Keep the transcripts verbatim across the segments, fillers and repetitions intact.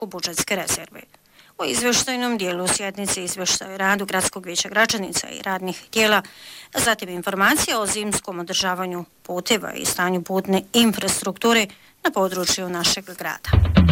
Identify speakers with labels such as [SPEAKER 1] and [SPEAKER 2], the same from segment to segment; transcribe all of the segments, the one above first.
[SPEAKER 1] u budžetske rezerve. U izvještajnom dijelu sjednice izvještaj o radu Gradskog vijeća Gračanica i radnih tijela, zatim informacija o zimskom održavanju puteva i stanju putne infrastrukture na području našeg grada.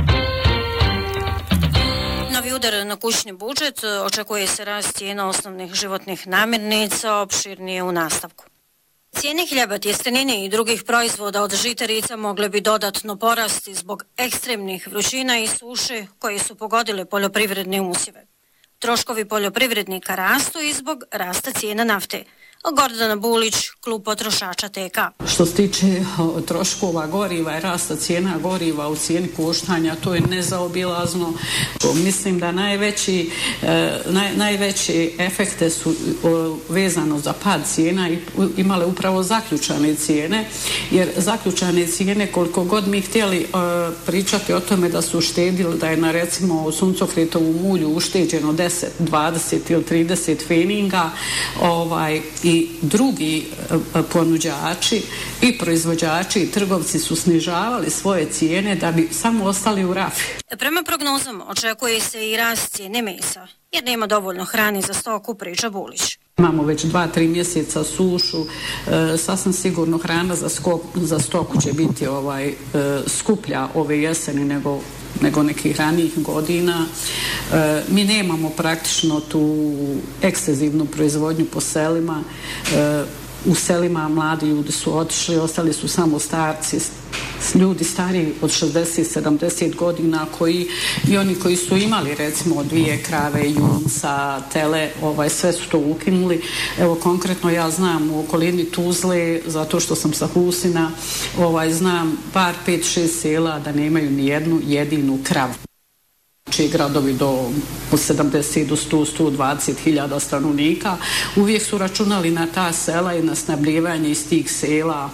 [SPEAKER 1] Novi udar na kućni budžet, očekuje se rast cijena osnovnih životnih namirnica, opširnije u nastavku. Cijene hljeba, tjestenine i drugih proizvoda od žitarica mogle bi dodatno porasti zbog ekstremnih vrućina i suše koje su pogodile poljoprivredne usjeve. Troškovi poljoprivrednika rastu i zbog rasta cijena nafte. Gordana Bulić, klub potrošača T K.
[SPEAKER 2] Što se tiče troškova goriva i rasta cijena goriva u cijeni koštanja, to je nezaobilazno. Mislim da najveći, naj, najveći efekte su vezano za pad cijena i imale upravo zaključane cijene, jer zaključane cijene, koliko god mi htjeli pričati o tome da su uštedili, da je na recimo suncokretovom ulju ušteđeno deset, dvadeset ili trideset feninga, ovaj, i drugi ponuđači i proizvođači i trgovci su snižavali svoje cijene da bi samo ostali u rafi.
[SPEAKER 1] Prema prognozama očekuje se i rast cijene mesa, jer nema dovoljno hrane za stoku, priča Bulić.
[SPEAKER 2] Imamo već dva, tri mjeseca sušu, e, sasvim sigurno hrana za, skop, za stoku će biti ovaj, e, skuplja ove jeseni nego nego nekih ranijih godina. E, mi nemamo praktično tu ekstenzivnu proizvodnju po selima. E, u selima mladi ljudi su otišli, ostali su samo starci, ljudi stariji od šezdeset sedamdeset godina koji, i oni koji su imali recimo dvije krave, junca, tele, ovaj, sve su to ukinuli. Evo konkretno ja znam u okolini Tuzle, zato što sam sa Husina, ovaj, znam par, pet, šest sela da nemaju ni jednu jedinu kravu. Znači gradovi do sedamdeset do sto, sto dvadeset hiljada stanovnika uvijek su računali na ta sela i na snabljevanje iz tih sela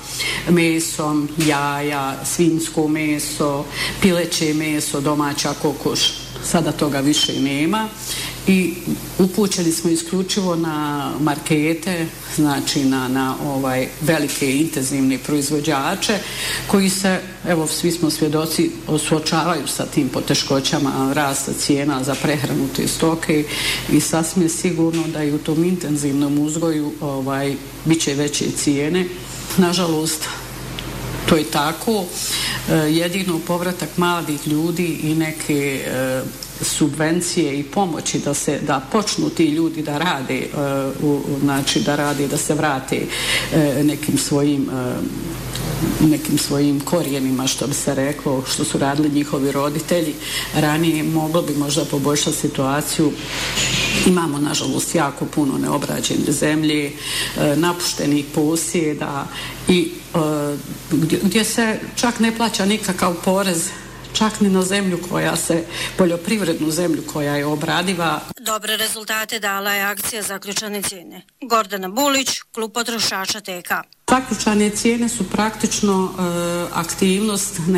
[SPEAKER 2] mesom, jaja, svinjsko meso, pileće meso, domaća kokoš. Sada toga više nema i upućeni smo isključivo na markete, znači na, na ovaj velike intenzivne proizvođače koji se, evo svi smo svjedoci, suočavaju sa tim poteškoćama rasta cijena za prehranu te stoke i sasvim sigurno da i u tom intenzivnom uzgoju ovaj, bit će veće cijene. Nažalost, to je tako. Jedino povratak mladih ljudi i neke e, subvencije i pomoći da se da počnu ti ljudi da rade, e, u, znači da rade, da se vrate e, nekim svojim e, nekim svojim korijenima, što bi se reklo, što su radili njihovi roditelji ranije, moglo bi možda poboljšati situaciju. Imamo nažalost jako puno neobrađene zemlje, e, napuštenih posjeda i e, gdje, gdje se čak ne plaća nikakav porez, čak ni na zemlju koja se, poljoprivrednu zemlju koja je obradiva.
[SPEAKER 1] Dobre rezultate dala je akcija zaključane cijene. Gordana Bulić, klub potrošača T K.
[SPEAKER 2] Zaključane cijene su praktično e, aktivnost na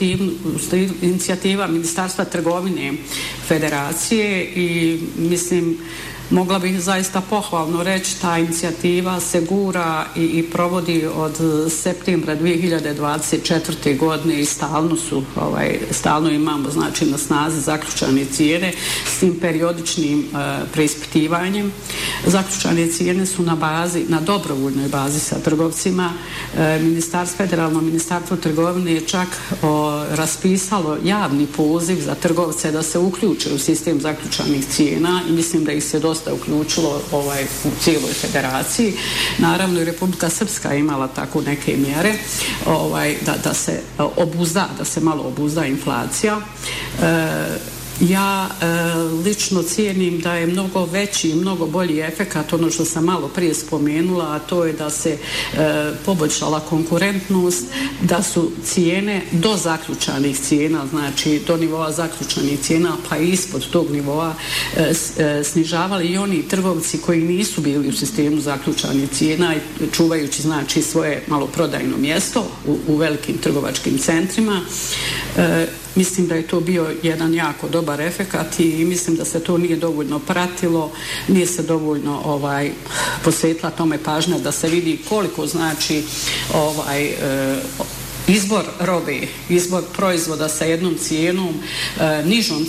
[SPEAKER 2] inicijativa Ministarstva trgovine Federacije i mislim mogla bih zaista pohvalno reći, ta inicijativa se gura i, i provodi od septembra dvije hiljade dvadeset četvrte. godine i stalno su, ovaj, stalno imamo znači na snazi zaključane cijene s tim periodičnim e, preispitivanjem. Zaključane cijene su na bazi, na dobrovoljnoj bazi sa trgovcima. E, Ministarstvo, federalno ministarstvo trgovine je čak o, raspisalo javni poziv za trgovce da se uključe u sistem zaključanih cijena i mislim da ih se dosta uključilo ovaj, u cijeloj federaciji. Naravno i Republika Srpska je imala tako neke mjere ovaj, da, da se obuzda, da se malo obuzda inflacija. E, Ja e, lično cijenim da je mnogo veći i mnogo bolji efekat, ono što sam malo prije spomenula, a to je da se e, poboljšala konkurentnost, da su cijene do zaključanih cijena, znači do nivoa zaključanih cijena pa ispod tog nivoa e, e, snižavali i oni trgovci koji nisu bili u sistemu zaključanih cijena i čuvajući znači svoje maloprodajno mjesto u, u velikim trgovačkim centrima. E, Mislim da je to bio jedan jako dobar efekat i mislim da se to nije dovoljno pratilo, nije se dovoljno ovaj, posvetila tome pažnja da se vidi koliko znači ovaj, e, izbor robe, izbor proizvoda sa jednom cijenom, nižom